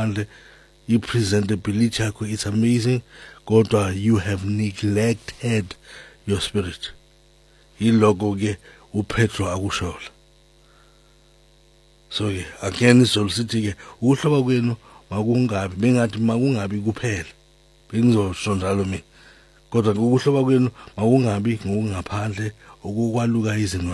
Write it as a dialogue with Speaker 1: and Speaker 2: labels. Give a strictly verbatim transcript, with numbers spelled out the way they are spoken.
Speaker 1: ngaphandle i-presentability yakho it's amazing, kodwa you have neglected your spirit. Yiloko ke uPetro akushola. So ke again izolisithi ke ukuhloba kwenu makungabi bengathi makungabi kuphela. Bengizosho njalo mina. Kodwa ukuhloba kwenu makungabi ngokungaphandle okukwaluka izinto